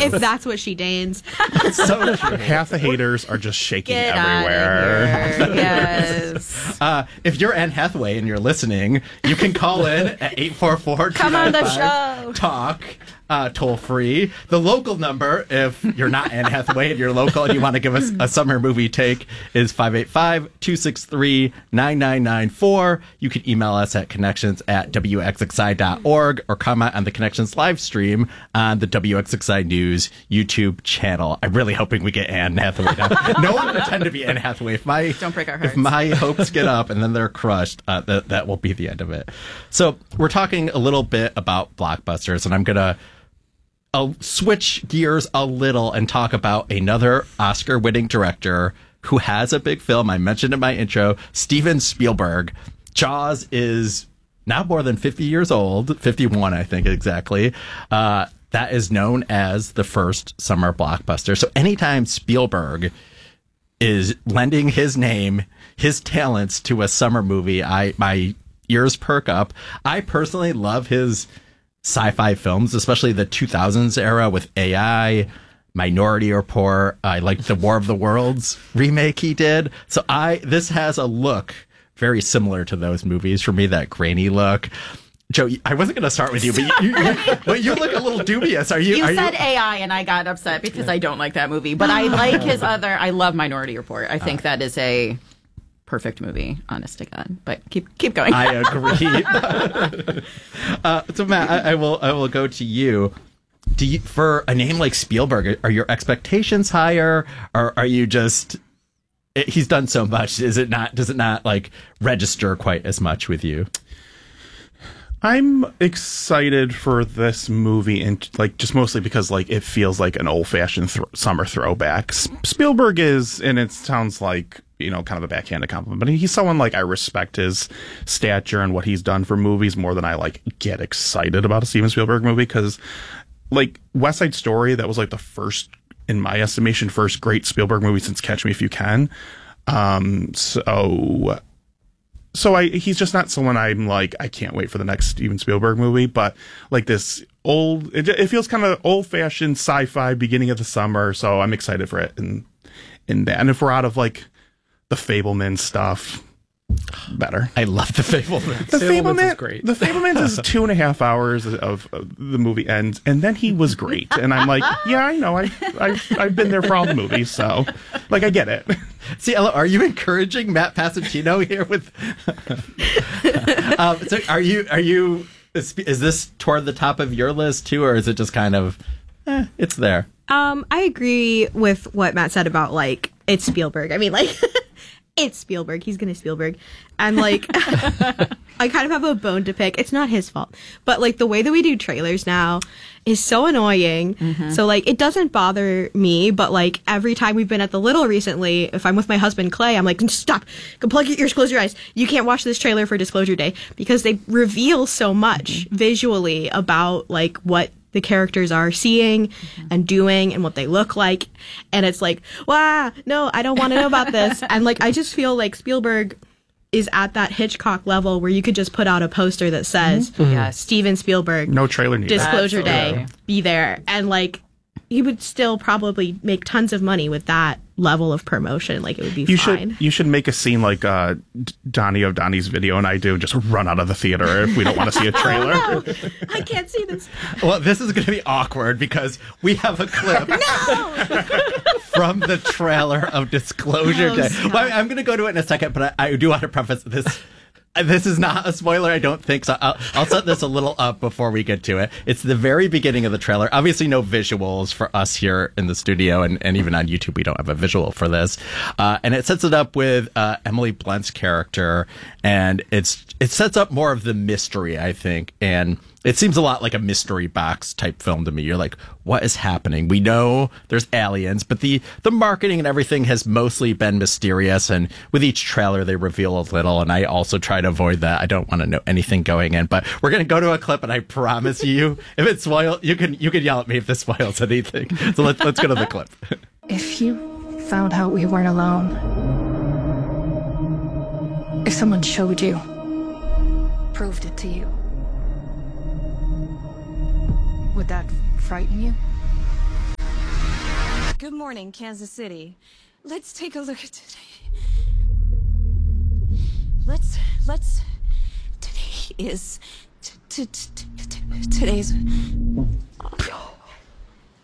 if that's what she deigns. So half the haters are just shaking Get everywhere. outta here. Yes. If you're Anne Hathaway and you're listening, you can call in at 844 Come on the show. Talk. Toll free. The local number, if you're not Anne Hathaway and you're local and you want to give us a summer movie take, is 585-263-9994. You can email us at connections@wxxi.org or comment on the Connections live stream on the WXXI News YouTube channel. I'm really hoping we get Anne Hathaway now. No one pretend to be Anne Hathaway. Don't break our hearts. If my hopes get up and then they're crushed, that will be the end of it. So we're talking a little bit about blockbusters, and I'll switch gears a little and talk about another Oscar-winning director who has a big film. I mentioned in my intro, Steven Spielberg. Jaws is now more than 50 years old, 51, I think exactly. That is known as the first summer blockbuster. So anytime Spielberg is lending his name, his talents to a summer movie, my ears perk up. I personally love his sci-fi films, especially the 2000s era with AI, Minority Report. I like the War of the Worlds remake he did. So this has a look very similar to those movies for me, that grainy look. Joe, I wasn't going to start with you, but you look a little dubious. You said AI, and I got upset because I don't like that movie. But I like I love Minority Report. I think that is a perfect movie, honest to God. But keep going. I agree. So Matt, I will go to you. For a name like Spielberg, are your expectations higher, or are you just, he's done so much? Does it not like register quite as much with you? I'm excited for this movie, and like just mostly because like it feels like an old-fashioned summer throwback. Spielberg is, and it sounds like, you know, kind of a backhanded compliment, but he's someone like I respect his stature and what he's done for movies more than I like get excited about a Steven Spielberg movie, because like West Side Story, that was like the first, in my estimation, first great Spielberg movie since Catch Me If You Can. He's just not someone I'm like, I can't wait for the next Steven Spielberg movie, but like this it feels kind of old-fashioned sci-fi beginning of the summer, so I'm excited for it in that. And if we're out of like the Fabelman stuff, better. I love the Fabelmans. The Fabelmans is great. The Fabelmans is 2.5 hours of the movie ends, and then he was great. And I'm like, yeah, I know. I've been there for all the movies, so like I get it. See, Ella, are you encouraging Matt Passaccino here with? So are you? Is this toward the top of your list too, or is it just kind of, it's there? I agree with what Matt said about like it's Spielberg. I mean, like. It's Spielberg. He's going to Spielberg. And, like, I kind of have a bone to pick. It's not his fault. But, like, the way that we do trailers now is so annoying. Mm-hmm. So, like, it doesn't bother me. But, like, every time we've been at the Little recently, if I'm with my husband, Clay, I'm like, stop. Go plug your ears, close your eyes. You can't watch this trailer for Disclosure Day. Because they reveal so much visually about, like, what the characters are seeing and doing and what they look like. And it's like, wow, no, I don't want to know about this. And like, I just feel like Spielberg is at that Hitchcock level where you could just put out a poster that says, Steven Spielberg, no trailer needed. Disclosure Day, be there. And like, he would still probably make tons of money with that level of promotion. Like, it would be fine. You should make a scene like Donnie of Donnie's Video and I do, just run out of the theater if we don't want to see a trailer. Oh, no. I can't see this. Well, this is going to be awkward because we have a clip from the trailer of Disclosure Day. Well, I'm going to go to it in a second, but I do want to preface this. This is not a spoiler, I don't think so. I'll set this a little up before we get to it. It's the very beginning of the trailer. Obviously, no visuals for us here in the studio, and even on YouTube, we don't have a visual for this. And it sets it up with Emily Blunt's character, and it sets up more of the mystery, I think. And it seems a lot like a mystery box type film to me. You're like, what is happening? We know there's aliens, but the marketing and everything has mostly been mysterious. And with each trailer, they reveal a little. And I also try to avoid that. I don't want to know anything going in. But we're going to go to a clip, and I promise you, if it's spoiled, you can yell at me if this spoils anything. So let's go to the clip. If you found out we weren't alone, if someone showed you, proved it to you, would that frighten you? Good morning, Kansas City. Let's take a look at today. Today is today's